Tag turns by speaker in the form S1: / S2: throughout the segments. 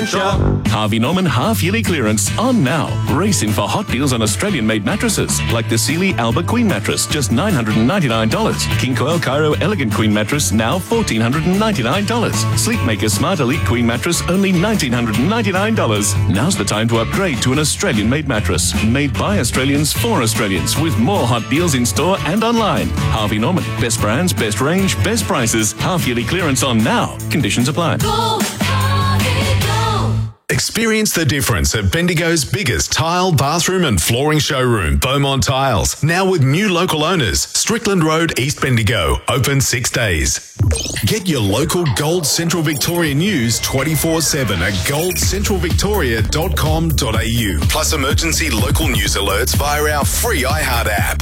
S1: shop.
S2: Harvey Norman half-yearly clearance on now. Race in for hot deals on Australian-made mattresses, like the Sealy Alba Queen mattress, just $999. King Coil Cairo Elegant Queen mattress, now $1,499. Sleepmaker Smart Elite Queen mattress, only $1,999. Now's the time to upgrade to an Australian-made mattress, made by Australians for Australians, with more hot deals in store and online. Harvey Norman, best brands, best range, best prices. Half-yearly clearance on now. Conditions apply.
S3: Go, Harvey, go.
S4: Experience the difference at Bendigo's biggest tile, bathroom and flooring showroom, Beaumont Tiles. Now with new local owners, Strickland Road, East Bendigo. Open 6 days. Get your local Gold Central Victoria news 24/7 at goldcentralvictoria.com.au. Plus emergency local news alerts via our free iHeart app.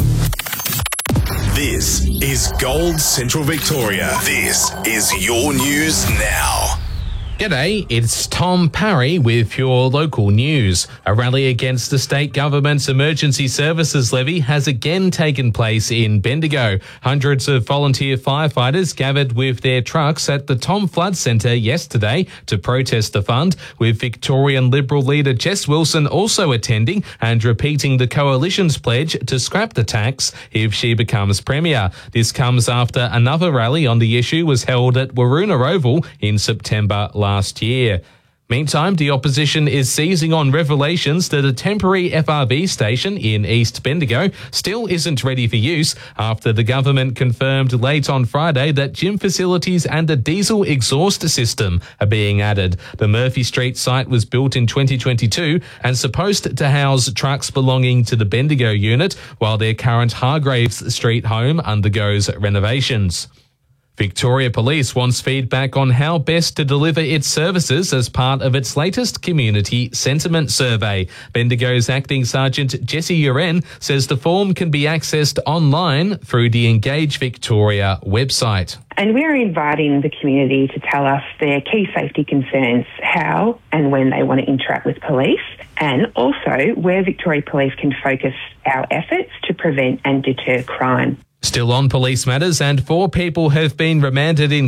S4: This is Gold Central Victoria. This is your news now.
S5: G'day, it's Tom Parry with your local news. A rally against the state government's emergency services levy has again taken place in Bendigo. Hundreds of volunteer firefighters gathered with their trucks at the Tom Flood Centre yesterday to protest the fund, with Victorian Liberal leader Jess Wilson also attending and repeating the Coalition's pledge to scrap the tax if she becomes Premier. This comes after another rally on the issue was held at Waroona Oval in September last year. Meantime, the opposition is seizing on revelations that a temporary FRV station in East Bendigo still isn't ready for use after the government confirmed late on Friday that gym facilities and a diesel exhaust system are being added. The Murphy Street site was built in 2022 and supposed to house trucks belonging to the Bendigo unit, while their current Hargraves Street home undergoes renovations. Victoria Police wants feedback on how best to deliver its services as part of its latest community sentiment survey. Bendigo's Acting Sergeant Jessie Uren says the form can be accessed online through the Engage Victoria website.
S6: And we're inviting the community to tell us their key safety concerns, how and when they want to interact with police, and also where Victoria Police can focus our efforts to prevent and deter crime.
S5: Still on police matters, and 4 people have been remanded in